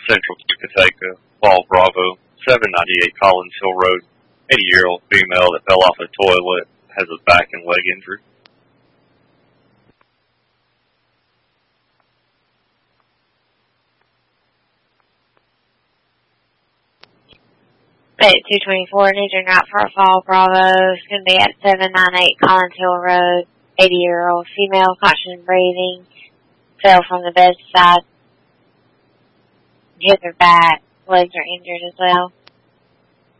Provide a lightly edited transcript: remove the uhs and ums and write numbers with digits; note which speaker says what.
Speaker 1: Central Tucateka, Fall Bravo, 798 Collins Hill Road. 80-year-old female that fell off a toilet, has a back and leg injury.
Speaker 2: At 224, needs are not for Fall Bravo. It's going to be at 798 Collins Hill Road. 80-year-old female, caution breathing, fell from the bedside, hit her back, legs are injured as well.